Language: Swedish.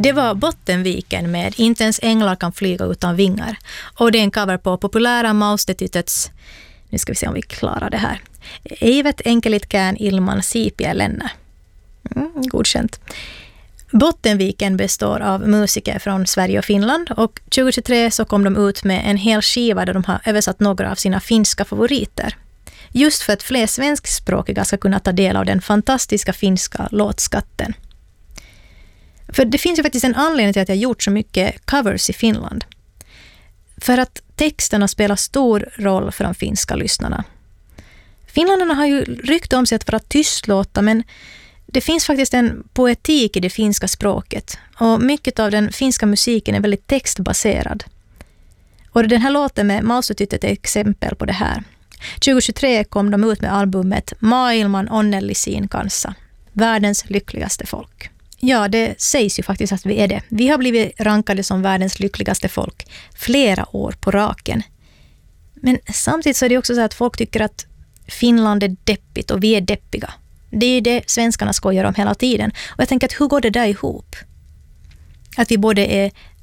Det var Bottenviken med Inte ens änglar kan flyga utan vingar. Och det är en cover på populära Maustetytöts, nu ska vi se om vi klarar det här, Eivet enkelitkään ilman siipiä lennä. Godkänt. Bottenviken består av musiker från Sverige och Finland och 2023 så kom de ut med en hel skiva där de har översatt några av sina finska favoriter. Just för att fler svenskspråkiga ska kunna ta del av den fantastiska finska låtskatten. För det finns ju faktiskt en anledning till att jag gjort så mycket covers i Finland. För att texterna spelar stor roll för de finska lyssnarna. Finländarna har ju rykte om sig att vara tystlåta, men det finns faktiskt en poetik i det finska språket. Och mycket av den finska musiken är väldigt textbaserad. Och den här låten med Maustetytöt är ett exempel på det här. 2023 kom de ut med albumet Maailman onnellisiin kanssa. Världens lyckligaste folk. Ja, det sägs ju faktiskt att vi är det. Vi har blivit rankade som världens lyckligaste folk flera år på raken. Men samtidigt så är det också så att folk tycker att Finland är deppigt och vi är deppiga. Det är det svenskarna skojar om hela tiden. Och jag tänker att hur går det där ihop? Att vi både är